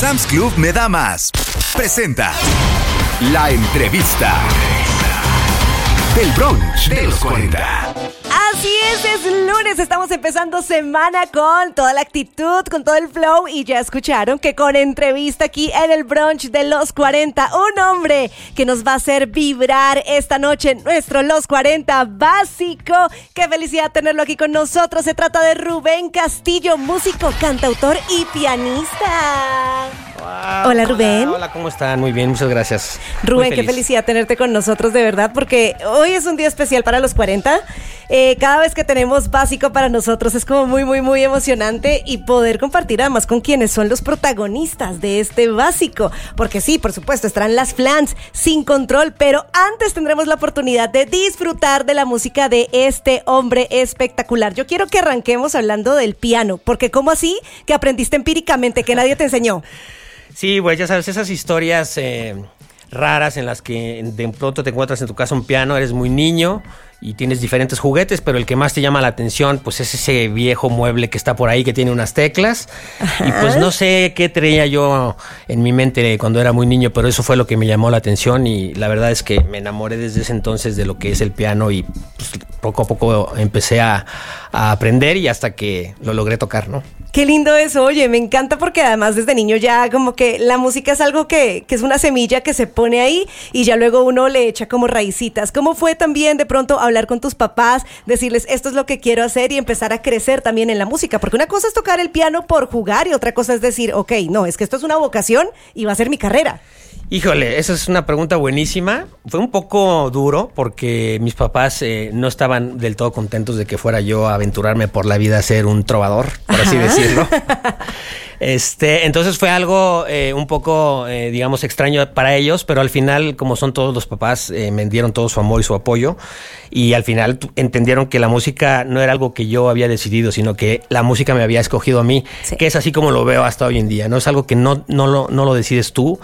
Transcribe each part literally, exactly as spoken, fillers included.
Sam's Club me da más. Presenta la entrevista del brunch de los cuarenta. Así es, es lunes, estamos empezando semana con toda la actitud, con todo el flow y ya escucharon que con entrevista aquí en el brunch de los cuarenta, un hombre que nos va a hacer vibrar esta noche nuestro Los cuarenta básico. Qué felicidad tenerlo aquí con nosotros, se trata de Rubén Castillo, músico, cantautor y pianista. Wow, hola Rubén. Hola, hola, ¿cómo están? Muy bien, muchas gracias. Rubén, qué felicidad tenerte con nosotros de verdad, porque hoy es un día especial para los cuarenta. Eh, cada vez que tenemos básico para nosotros es como muy, muy, muy emocionante y poder compartir además con quienes son los protagonistas de este básico. Porque sí, por supuesto, estarán las flans sin control, pero antes tendremos la oportunidad de disfrutar de la música de este hombre espectacular. Yo quiero que arranquemos hablando del piano, porque ¿cómo así que aprendiste empíricamente, que nadie te enseñó? Sí, pues ya sabes, esas historias eh, raras en las que de pronto te encuentras en tu casa un piano, eres muy niño y tienes diferentes juguetes, pero el que más te llama la atención pues es ese viejo mueble que está por ahí que tiene unas teclas. Ajá. Y pues no sé qué traía yo en mi mente cuando era muy niño, pero eso fue lo que me llamó la atención y la verdad es que me enamoré desde ese entonces de lo que es el piano y pues, poco a poco empecé a, a aprender y hasta que lo logré tocar, ¿no? Qué lindo eso, oye, me encanta porque además desde niño ya como que la música es algo que, que es una semilla que se pone ahí y ya luego uno le echa como raícitas. ¿Cómo fue también de pronto hablar con tus papás, decirles esto es lo que quiero hacer y empezar a crecer también en la música? Porque una cosa es tocar el piano por jugar y otra cosa es decir, ok, no, es que esto es una vocación y va a ser mi carrera. Híjole, esa es una pregunta buenísima. Fue un poco duro porque mis papás eh, no estaban del todo contentos de que fuera yo a aventurarme por la vida a ser un trovador, por Ajá. así decirlo. Este, entonces fue algo eh, un poco, eh, digamos, extraño para ellos, pero al final, como son todos los papás, eh, me dieron todo su amor y su apoyo y al final t- entendieron que la música no era algo que yo había decidido, sino que la música me había escogido a mí, sí. que es así como lo veo hasta hoy en día, no es algo que no, no, lo, no lo decides tú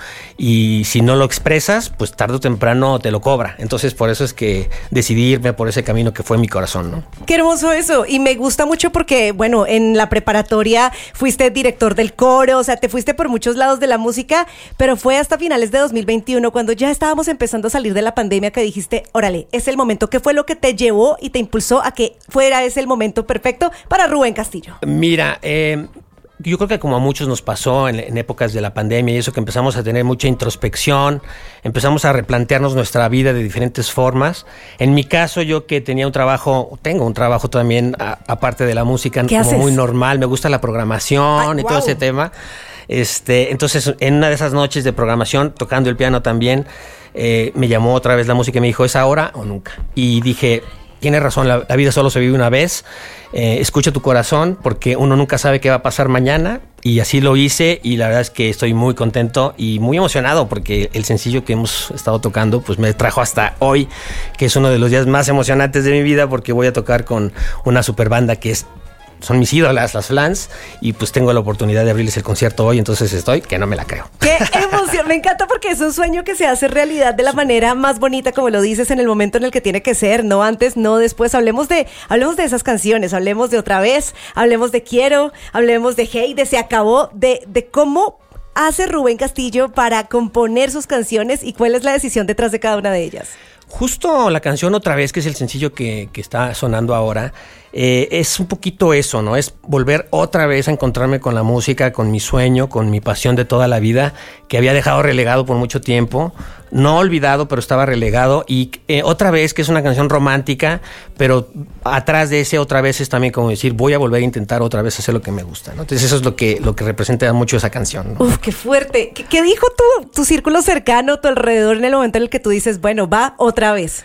y si no lo expresas, pues tarde o temprano te lo cobra. Entonces por eso es que decidí irme por ese camino que fue mi corazón, ¿no? Qué hermoso eso y me gusta mucho porque, bueno, en la preparatoria fuiste director del coro, o sea, te fuiste por muchos lados de la música, pero fue hasta finales de dos mil veintiuno, cuando ya estábamos empezando a salir de la pandemia, que dijiste, órale, es el momento. ¿Qué fue lo que te llevó y te impulsó a que fuera ese el momento perfecto para Rubén Castillo? Mira, eh... yo creo que como a muchos nos pasó en, en épocas de la pandemia y eso, que empezamos a tener mucha introspección, empezamos a replantearnos nuestra vida de diferentes formas. En mi caso, yo que tenía un trabajo, tengo un trabajo también a, aparte de la música, como haces? Muy normal, me gusta la programación Ay, y wow. todo ese tema. Este, entonces, en una de esas noches de programación, tocando el piano también, eh, me llamó otra vez la música y me dijo, ¿es ahora o nunca? Y dije, tienes razón, la, la vida solo se vive una vez. Eh, escucha tu corazón porque uno nunca sabe qué va a pasar mañana y así lo hice y la verdad es que estoy muy contento y muy emocionado porque el sencillo que hemos estado tocando pues me trajo hasta hoy, que es uno de los días más emocionantes de mi vida porque voy a tocar con una super banda que es son mis ídolas, las flans, y pues tengo la oportunidad de abrirles el concierto hoy, entonces estoy que no me la creo. ¡Qué emoción! Me encanta porque es un sueño que se hace realidad de la manera más bonita, como lo dices, en el momento en el que tiene que ser, no antes, no después. Hablemos de, hablemos de esas canciones, hablemos de Otra Vez, hablemos de Quiero, hablemos de Hey, de Se Acabó, de, de cómo hace Rubén Castillo para componer sus canciones y cuál es la decisión detrás de cada una de ellas. Justo la canción Otra Vez, que es el sencillo que, que está sonando ahora, eh, es un poquito eso, ¿no? Es volver otra vez a encontrarme con la música, con mi sueño, con mi pasión de toda la vida, que había dejado relegado por mucho tiempo, no olvidado, pero estaba relegado, y eh, Otra Vez, que es una canción romántica, pero atrás de ese Otra Vez es también como decir, voy a volver a intentar otra vez hacer lo que me gusta, ¿no? Entonces eso es lo que, lo que representa mucho esa canción, ¿no? Uf, qué fuerte. ¿Qué, qué dijo tu, tu círculo cercano, tu alrededor, en el momento en el que tú dices, bueno, va otra vez?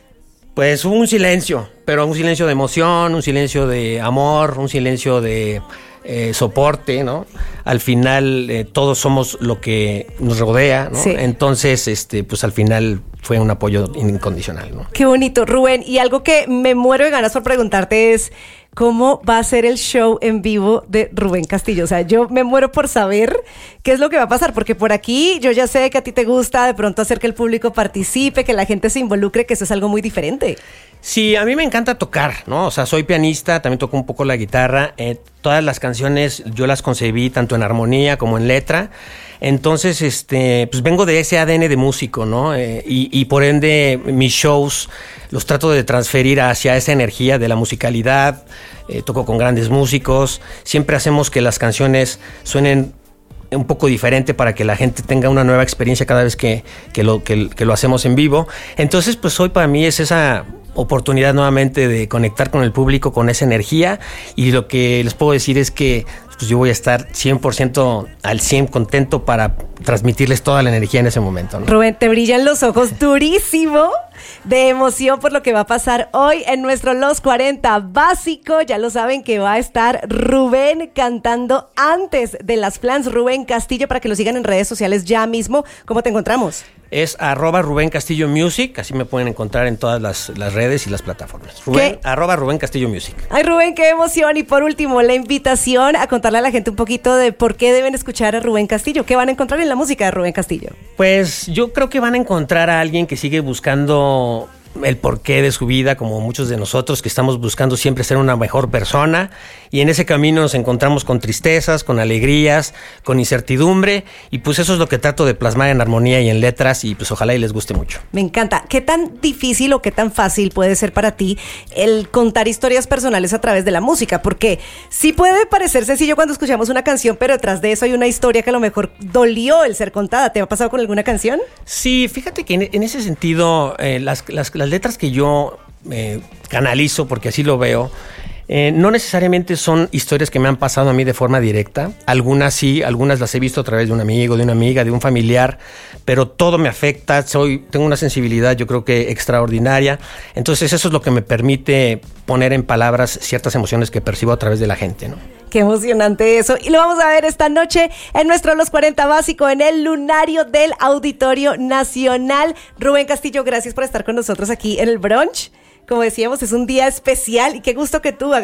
Pues hubo un silencio, pero un silencio de emoción, un silencio de amor, un silencio de eh, soporte, ¿no? Al final eh, todos somos lo que nos rodea, ¿no? Sí. Entonces, este, pues al final fue un apoyo incondicional, ¿no? Qué bonito, Rubén. Y algo que me muero de ganas por preguntarte es, ¿cómo va a ser el show en vivo de Rubén Castillo? O sea, yo me muero por saber qué es lo que va a pasar, porque por aquí yo ya sé que a ti te gusta de pronto hacer que el público participe, que la gente se involucre, que eso es algo muy diferente. Sí, a mí me encanta tocar, ¿no? O sea, soy pianista, también toco un poco la guitarra. Eh, todas las canciones yo las concebí tanto en armonía como en letra. Entonces, este, pues vengo de ese A D N de músico, ¿no? Eh, y, y por ende, mis shows los trato de transferir hacia esa energía de la musicalidad. Eh, toco con grandes músicos. Siempre hacemos que las canciones suenen un poco diferente para que la gente tenga una nueva experiencia cada vez que, que, lo, que, que lo hacemos en vivo. Entonces, pues hoy para mí es esa oportunidad nuevamente de conectar con el público, con esa energía, y lo que les puedo decir es que pues yo voy a estar cien por ciento al cien contento para transmitirles toda la energía en ese momento, ¿no? Rubén, te brillan los ojos durísimo de emoción por lo que va a pasar hoy en nuestro Los cuarenta Básico. Ya lo saben que va a estar Rubén cantando antes de las Flans. Rubén Castillo, para que lo sigan en redes sociales ya mismo. ¿Cómo te encontramos? Es arroba Rubén Castillo Music, así me pueden encontrar en todas las, las redes y las plataformas. Rubén, arroba Rubén Castillo Music. Ay, Rubén, qué emoción. Y por último, la invitación a contarle a la gente un poquito de por qué deben escuchar a Rubén Castillo. ¿Qué van a encontrar en la música de Rubén Castillo? Pues yo creo que van a encontrar a alguien que sigue buscando el porqué de su vida, como muchos de nosotros que estamos buscando siempre ser una mejor persona, y en ese camino nos encontramos con tristezas, con alegrías, con incertidumbre, y pues eso es lo que trato de plasmar en armonía y en letras, y pues ojalá y les guste mucho. Me encanta. ¿Qué tan difícil o qué tan fácil puede ser para ti el contar historias personales a través de la música? Porque sí puede parecer sencillo cuando escuchamos una canción, pero detrás de eso hay una historia que a lo mejor dolió el ser contada. ¿Te ha pasado con alguna canción? Sí, fíjate que en, en ese sentido eh, las, las las letras que yo eh, canalizo, porque así lo veo, eh, no necesariamente son historias que me han pasado a mí de forma directa. Algunas sí, algunas las he visto a través de un amigo, de una amiga, de un familiar, pero todo me afecta. Soy, tengo una sensibilidad, yo creo que extraordinaria. Entonces eso es lo que me permite poner en palabras ciertas emociones que percibo a través de la gente, ¿no? Qué emocionante eso. Y lo vamos a ver esta noche en nuestro Los cuarenta Básico en el Lunario del Auditorio Nacional. Rubén Castillo, gracias por estar con nosotros aquí en el brunch. Como decíamos, es un día especial y qué gusto que tú